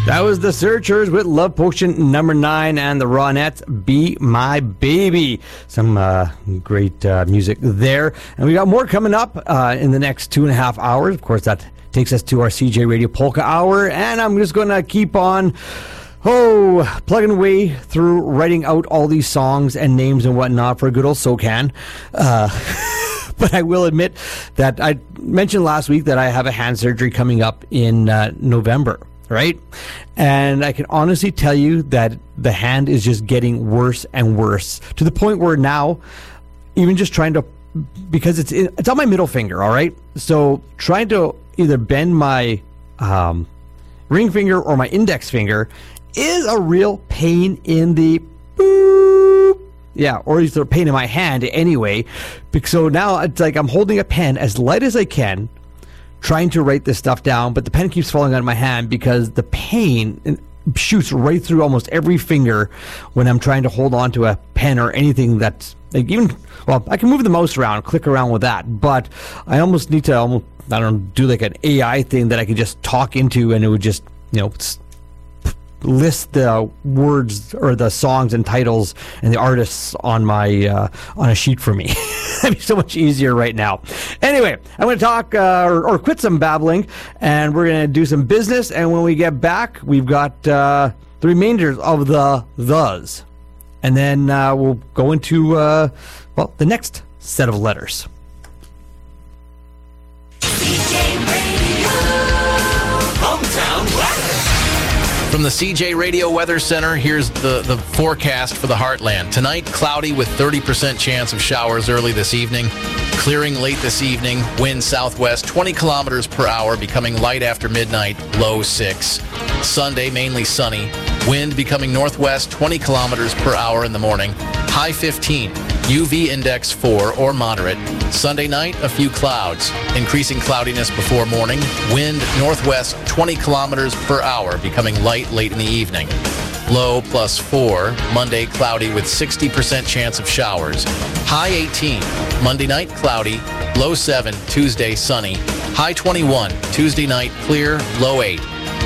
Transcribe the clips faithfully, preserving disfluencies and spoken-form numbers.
That was the Searchers with Love Potion number nine and the Ronettes, Be My Baby. Some uh, great uh, music there. And we got more coming up uh, in the next two and a half hours. Of course, that takes us to our C J Radio Polka Hour. And I'm just going to keep on, oh, plugging away through writing out all these songs and names and whatnot for a good old SoCan. Uh, but I will admit that I mentioned last week that I have a hand surgery coming up in uh, November. Right? And I can honestly tell you that the hand is just getting worse and worse to the point where now, even just trying to, because it's it's on my middle finger, all right? So trying to either bend my um, ring finger or my index finger is a real pain in the boop. Yeah, or it's a pain in my hand anyway. So now it's like I'm holding a pen as light as I can, trying to write this stuff down, but the pen keeps falling out of my hand because the pain shoots right through almost every finger when I'm trying to hold on to a pen or anything that's like even, well, I can move the mouse around, click around with that, but I almost need to almost, I don't know, do like an A I thing that I could just talk into and it would just, you know, list the words or the songs and titles and the artists on my uh, on a sheet for me. That'd be so much easier right now. Anyway, I'm going to talk uh, or, or quit some babbling, and we're going to do some business. And when we get back, we've got uh, the remainders of the thes, and then uh, we'll go into uh, well the next set of letters. C J Radio, Hometown Weather. From the C J Radio Weather Center, here's the, the forecast for the Heartland. Tonight, cloudy with thirty percent chance of showers early this evening. Clearing late this evening. Wind southwest twenty kilometers per hour, becoming light after midnight, low six. Sunday, mainly sunny. Wind becoming northwest twenty kilometers per hour in the morning. High fifteen. U V index four or moderate. Sunday night, a few clouds. Increasing cloudiness before morning. Wind northwest twenty kilometers per hour, becoming light late in the evening. Low plus four. Monday, cloudy with sixty percent chance of showers. High eighteen. Monday night, cloudy. Low seven. Tuesday, sunny. High twenty-one. Tuesday night, clear. Low eight.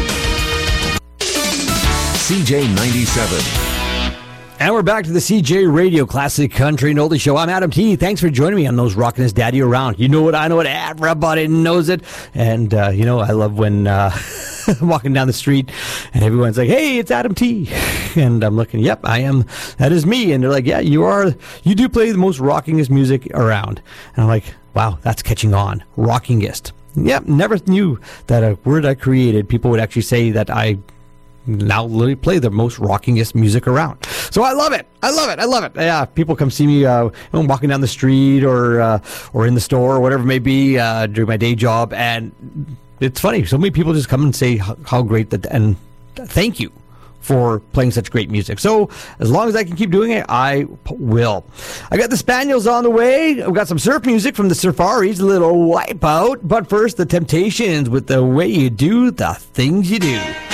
C J ninety-seven. And we're back to the C J Radio Classic Country and Oldie Show. I'm Adam T. Thanks for joining me on those Rockin' His Daddy Around. You know what, I know it, everybody knows it. And, uh, you know, I love when uh, I'm walking down the street and everyone's like, hey, it's Adam T. And I'm looking, yep, I am, that is me. And they're like, yeah, you are, you do play the most rockingest music around. And I'm like, wow, that's catching on. Rockingest. Yep, never knew that a word I created, people would actually say that I now literally play the most rockingest music around. So I love it. I love it. I love it. Yeah, people come see me uh, when I'm walking down the street or uh, or in the store or whatever it may be uh, during my day job, and it's funny. So many people just come and say how, how great that, and thank you for playing such great music. So as long as I can keep doing it, I p- will. I got the Spaniels on the way. I've got some surf music from the Surfaris, a little Wipeout. But first, the Temptations with The Way You Do the Things You Do.